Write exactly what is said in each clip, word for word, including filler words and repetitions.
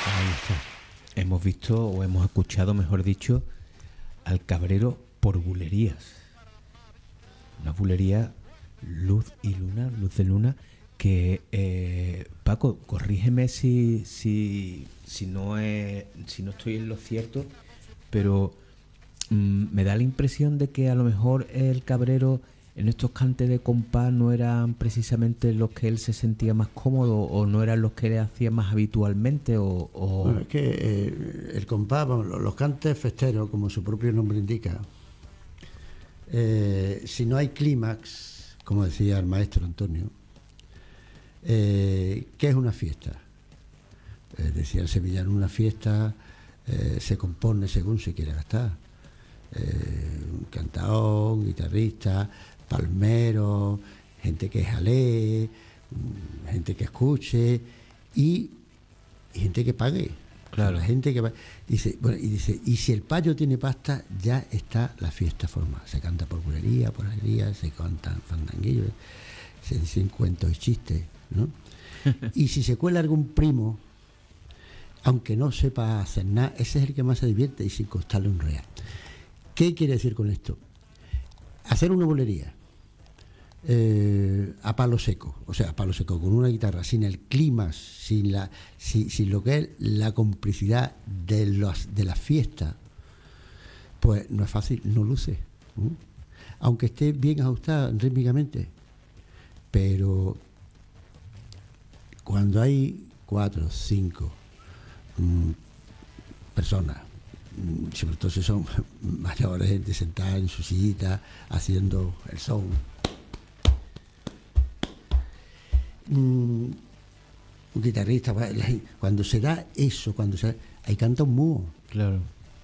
Ahí está. Hemos visto, o hemos escuchado, mejor dicho, al cabrero por bulerías. Una bulería luz y luna, luz de luna, que eh, Paco, corrígeme si, si, si no es, si no estoy en lo cierto, pero mm, me da la impresión de que a lo mejor el cabrero en estos cantes de compás no eran precisamente los que él se sentía más cómodo, o no eran los que le hacía más habitualmente, o, o... Bueno, es que eh, el compás, bueno, los, los cantes festeros, como su propio nombre indica, eh, si no hay clímax, como decía el maestro Antonio, eh, ¿qué es una fiesta? Eh, decía el sevillano, una fiesta eh, se compone según se quiera gastar. Eh, un cantador, un guitarrista, palmero, gente que jalee, gente que escuche y, y gente que pague. Claro. La gente que va, dice, bueno, y dice, y si el payo tiene pasta, ya está la fiesta formada. Se canta por bulería, por alegría, se cantan fandanguillos, se dicen cuentos y chistes, ¿no? Y si se cuela algún primo, aunque no sepa hacer nada, ese es el que más se divierte y sin costarle un real. ¿Qué quiere decir con esto? Hacer una bulería eh, a palo seco, o sea, a palo seco, con una guitarra, sin el clima, sin la, sin, sin lo que es la complicidad de los, de la fiesta, pues no es fácil, no luce, ¿no? Aunque esté bien ajustada rítmicamente, pero cuando hay cuatro, cinco mmm, personas, sobre todo si son mayores, gente sentada en su sillita haciendo el son, mm, un guitarrista, cuando se da eso, cuando se ahí canta un muo. Claro.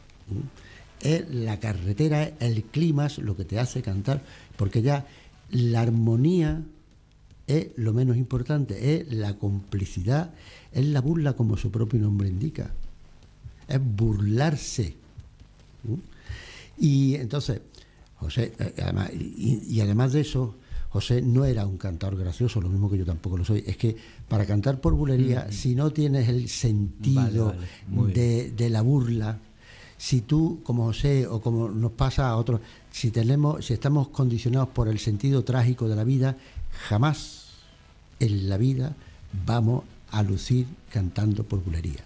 Es la carretera, el clima, lo que te hace cantar, porque ya la armonía es lo menos importante, es la complicidad, es la burla, como su propio nombre indica. Es burlarse. ¿Mm? Y entonces, José, además, y, y además de eso, José no era un cantador gracioso, lo mismo que yo tampoco lo soy. Es que para cantar por bulería, mm. si no tienes el sentido vale, vale. De, de la burla, si tú, como José, o como nos pasa a otros, si tenemos, si estamos condicionados por el sentido trágico de la vida, jamás en la vida vamos a lucir cantando por bulería.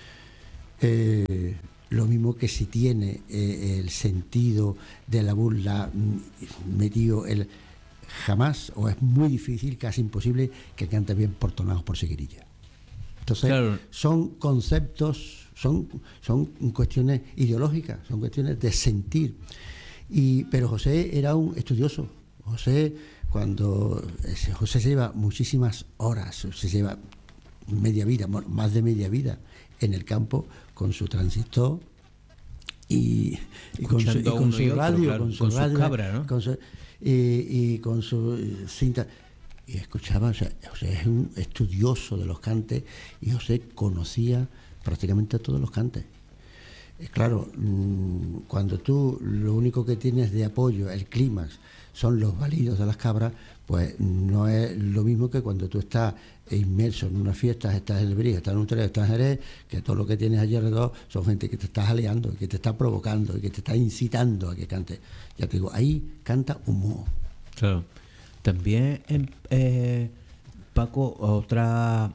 Eh, lo mismo que si tiene eh, el sentido de la burla metido, el, jamás, o es muy difícil, casi imposible, que cante bien por tonados por seguirilla. Entonces, claro. son conceptos, son, son cuestiones ideológicas, son cuestiones de sentir. Y, pero José era un estudioso. José, cuando José se lleva muchísimas horas, se lleva media vida, más de media vida en el campo, con su transistor y, y con su, y con su otro, radio, claro, con su, con radio, sus cabras, ¿no? Con su, y, y con su cinta, y escuchaba. O sea, José es un estudioso de los cantes, y José conocía prácticamente todos los cantes. Claro, cuando tú lo único que tienes de apoyo, el clímax, son los balidos de las cabras, pues no es lo mismo que cuando tú estás inmerso en una fiesta, estás en el Brí, estás en un tren, estás en Jerez, que todo lo que tienes allí alrededor son gente que te está jaleando, que te está provocando y que te está incitando a que cantes. Ya te digo, ahí canta un muo. Claro. También, eh, Paco, otra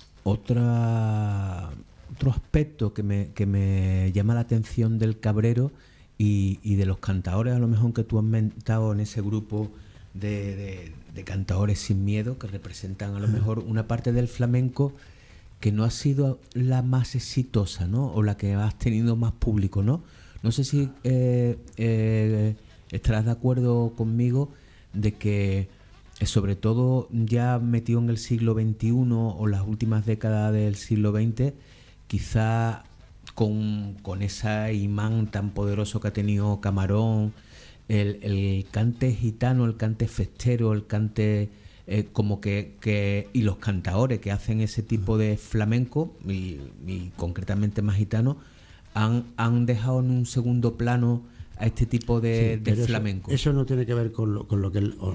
otra otro aspecto que me, que me llama la atención del cabrero y, y de los cantadores, a lo mejor, que tú has mentado en ese grupo de, de, de cantadores sin miedo, que representan a lo mejor una parte del flamenco que no ha sido la más exitosa, ¿no? O la que has tenido más público, ¿no? No sé si eh, eh, estarás de acuerdo conmigo de que, eh, sobre todo ya metido en el siglo veintiuno o las últimas décadas del siglo veinte, quizá con, con ese imán tan poderoso que ha tenido Camarón, el, el cante gitano, el cante festero, el cante eh, como que, que y los cantadores que hacen ese tipo de flamenco, y, y concretamente más gitano, han, han dejado en un segundo plano a este tipo de, sí, de flamenco. Eso, eso no tiene que ver con lo, con lo que... El,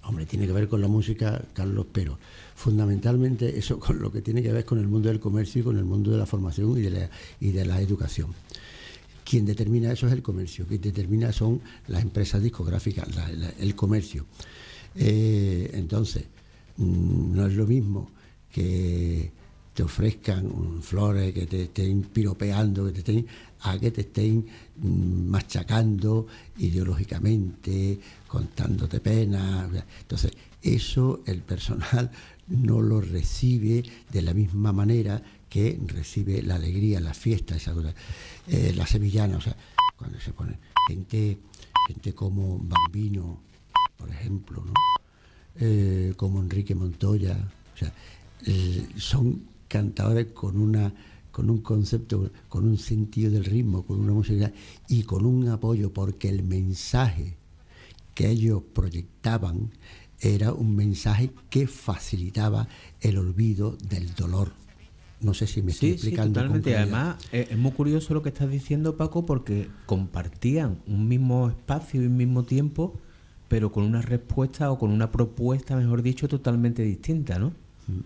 Hombre, tiene que ver con la música, Carlos, pero fundamentalmente eso con lo que tiene que ver con el mundo del comercio y con el mundo de la formación y de la, y de la educación. Quien determina eso es el comercio, quien determina son las empresas discográficas, la, la, el comercio. Eh, entonces, mmm, no es lo mismo que te ofrezcan flores, que te estén piropeando, que te estén, a que te estén mmm, machacando ideológicamente, contándote penas. Entonces, eso el personal no lo recibe de la misma manera que recibe la alegría, la fiesta, esa cosa. Eh, la sevillana, o sea, cuando se pone gente, gente como Bambino, por ejemplo, ¿no? Eh, como Enrique Montoya, o sea, eh, son cantadores con una con un concepto, con un sentido del ritmo, con una música y con un apoyo, porque el mensaje que ellos proyectaban era un mensaje que facilitaba el olvido del dolor. No sé si me estoy sí, explicando. Sí, totalmente. Y además eh, es muy curioso lo que estás diciendo, Paco, porque compartían un mismo espacio y un mismo tiempo, pero con una respuesta o con una propuesta, mejor dicho, totalmente distinta, ¿no?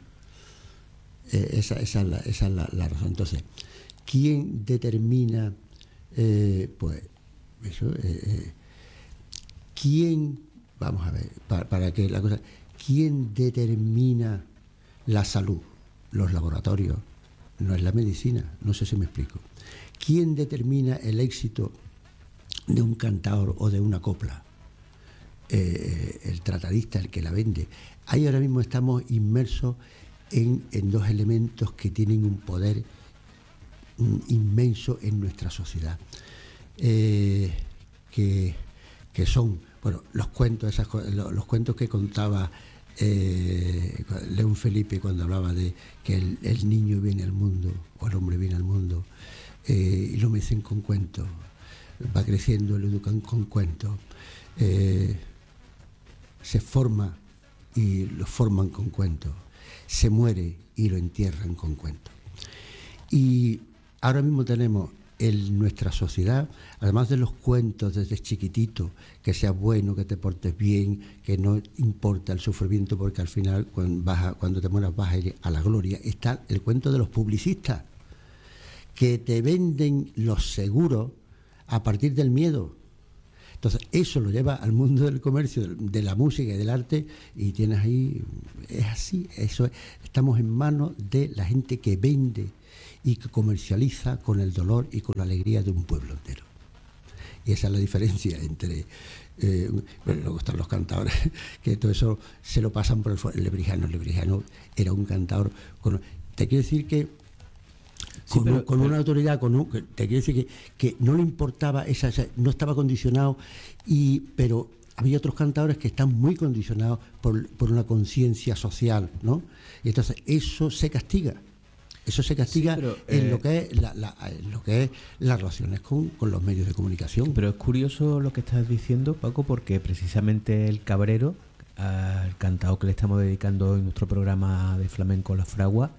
Eh, esa, esa es, la, esa es la, la razón. Entonces, ¿quién determina, eh, pues, eso, eh, eh, quién, vamos a ver, para, para que la cosa, quién determina la salud? Los laboratorios, no es la medicina, no sé si me explico. ¿Quién determina el éxito de un cantador o de una copla? Eh, el tratadista, el que la vende. Ahí ahora mismo estamos inmersos en, en dos elementos que tienen un poder un, inmenso en nuestra sociedad, eh, que, que son, bueno, los cuentos, esas, los, los cuentos que contaba Eh, León Felipe cuando hablaba de que el, el niño viene al mundo o el hombre viene al mundo eh, y lo mecen con cuentos, va creciendo, lo educan con cuentos, eh, se forma y lo forman con cuentos, se muere y lo entierran con cuentos. Y ahora mismo tenemos en nuestra sociedad, además de los cuentos desde chiquitito, que seas bueno, que te portes bien, que no importa el sufrimiento, porque al final cuando, vas a, cuando te mueras vas a ir a la gloria, está el cuento de los publicistas, que te venden los seguros a partir del miedo. Entonces, eso lo lleva al mundo del comercio, de la música y del arte, y tienes ahí, es así, eso es, estamos en manos de la gente que vende y que comercializa con el dolor y con la alegría de un pueblo entero. Y esa es la diferencia entre, eh, bueno, luego están los cantadores, que todo eso se lo pasan por el, el Lebrijano. El Lebrijano era un cantador, con, te quiero decir que sí, con, pero, un, con pero, una autoridad, con un, te quiero decir que, que no le importaba, esa, esa, no estaba condicionado, y pero había otros cantadores que están muy condicionados por, por una conciencia social, ¿no? Y entonces eso se castiga. Eso se castiga sí, pero, en, eh, lo que es la, la, en lo que es las relaciones con, con los medios de comunicación. Pero es curioso lo que estás diciendo, Paco, porque precisamente el Cabrero, al cantado que le estamos dedicando en nuestro programa de flamenco La Fragua,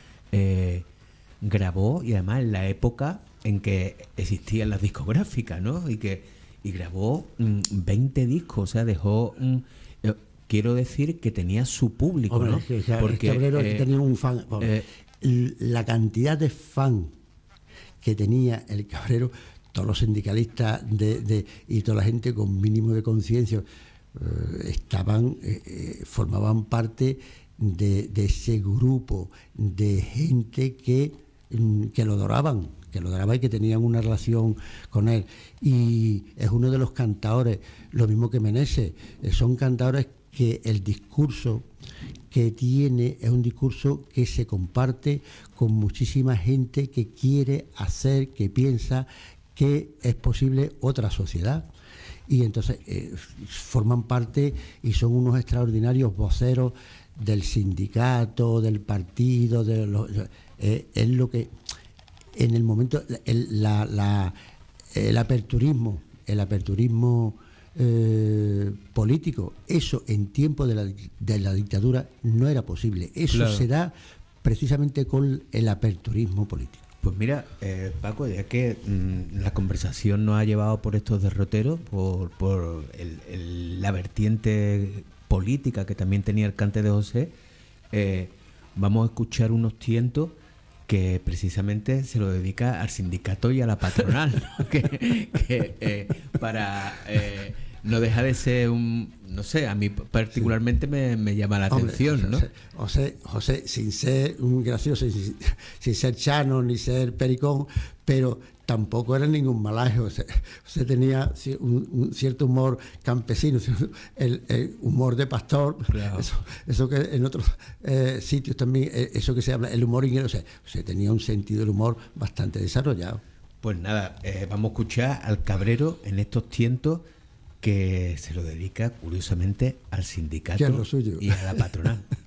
eh, grabó, y además en la época en que existían las discográficas, ¿no? Y que y grabó mmm, veinte discos, o sea, dejó... Mmm, eh, quiero decir que tenía su público, Hombre, ¿no? Es que, o sea, porque el Cabrero eh, tenía un fan... Eh, la cantidad de fan que tenía el Cabrero, todos los sindicalistas de, de, y toda la gente con mínimo de conciencia eh, estaban eh, formaban parte de, de ese grupo de gente que, que lo adoraban que lo adoraban y que tenían una relación con él, y es uno de los cantadores, lo mismo que Meneses, son cantadores que el discurso que tiene es un discurso que se comparte con muchísima gente que quiere hacer, que piensa que es posible otra sociedad. Y entonces eh, forman parte y son unos extraordinarios voceros del sindicato, del partido, de los, eh, es lo que en el momento, el, la, la, el aperturismo, el aperturismo Eh, político, eso en tiempo de la, de la dictadura no era posible. Eso claro. Se da precisamente con el aperturismo político. Pues mira, eh, Paco, ya que mmm, la conversación nos ha llevado por estos derroteros, por, por el, el, la vertiente política que también tenía el cante de José, eh, vamos a escuchar unos tientos que precisamente se lo dedica al sindicato y a la patronal, ¿no? que, que eh, para eh, no deja de ser un, no sé, a mí particularmente sí. me, me llama la Hombre, atención, ¿no? José, José, José, sin ser un gracioso, sin, sin ser chano ni ser pericón, pero tampoco era ningún malaje. José, José tenía un, un cierto humor campesino, el, el humor de pastor, claro. eso, eso que en otros eh, sitios también, eso que se habla, el humor inglés, o sea, José tenía un sentido del humor bastante desarrollado. Pues nada, eh, vamos a escuchar al Cabrero en estos tientos que se lo dedica curiosamente al sindicato lo suyo. y a la patronal.